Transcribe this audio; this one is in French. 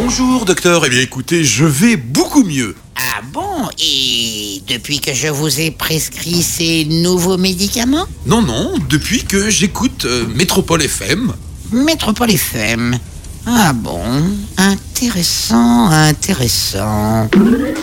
Bonjour docteur, eh bien écoutez, je vais beaucoup mieux. Ah bon? Et depuis que je vous ai prescrit ces nouveaux médicaments? Non, depuis que j'écoute Métropole FM. Métropole FM. Ah bon? Intéressant.